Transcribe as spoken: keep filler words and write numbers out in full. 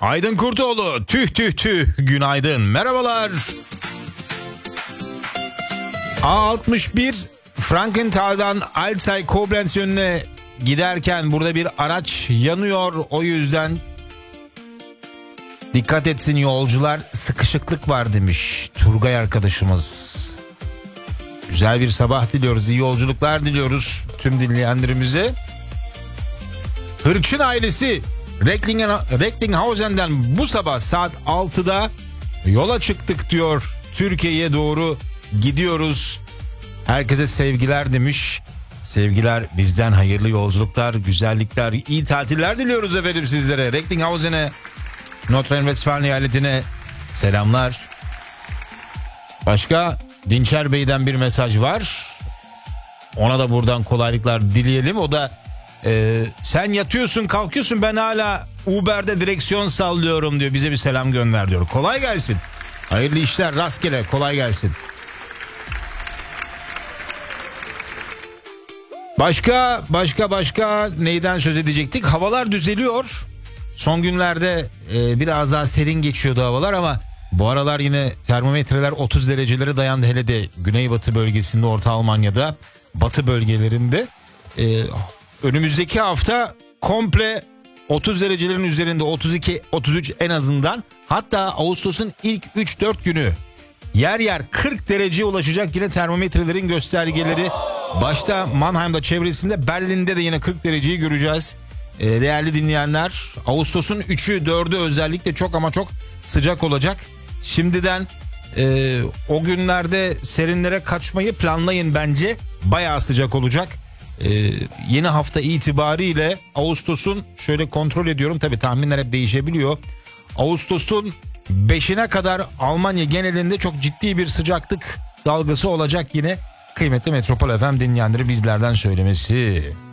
Aydın Kurtoğlu, tüh tüh tüh, günaydın, merhabalar. A altmış bir Frankenthal'dan Alzey Koblenz yönüne giderken burada bir araç yanıyor. O yüzden dikkat etsin yolcular, sıkışıklık var demiş Turgay arkadaşımız. Güzel bir sabah diliyoruz, iyi yolculuklar diliyoruz tüm dinleyenlerimize. Hırçın ailesi Recklinghausen'den bu sabah saat altıda yola çıktık diyor. Türkiye'ye doğru gidiyoruz. Herkese sevgiler demiş. Sevgiler bizden, hayırlı yolculuklar, güzellikler, iyi tatiller diliyoruz efendim sizlere. Recklinghausen'e, Nordrhein-Westfalen eyaletine selamlar. Başka Dinçer Bey'den bir mesaj var. Ona da buradan kolaylıklar dileyelim. O da e, sen yatıyorsun kalkıyorsun, ben hala Uber'de direksiyon sallıyorum diyor. Bize bir selam gönder diyor. Kolay gelsin. Hayırlı işler, rastgele, kolay gelsin. Başka başka başka neyden söz edecektik? Havalar düzeliyor. Son günlerde e, biraz daha serin geçiyordu havalar ama bu aralar yine termometreler otuz derecelere dayandı. Hele de güneybatı bölgesinde, Orta Almanya'da, batı bölgelerinde. E, önümüzdeki hafta komple otuz derecelerin üzerinde, otuz iki otuz üç en azından. Hatta Ağustos'un ilk üç dört günü yer yer kırk dereceye ulaşacak yine termometrelerin göstergeleri. Başta Mannheim'da, çevresinde, Berlin'de de yine kırk dereceyi göreceğiz. Ee, değerli dinleyenler, Ağustos'un üçü dördü özellikle çok ama çok sıcak olacak. Şimdiden e, o günlerde serinlere kaçmayı planlayın bence. Bayağı sıcak olacak. Ee, yeni hafta itibariyle Ağustos'un, şöyle kontrol ediyorum, tabii tahminler hep değişebiliyor. Ağustos'un beşine kadar Almanya genelinde çok ciddi bir sıcaklık dalgası olacak yine. Kıymetli Metropol F M dinleyenleri bizlerden söylemesi.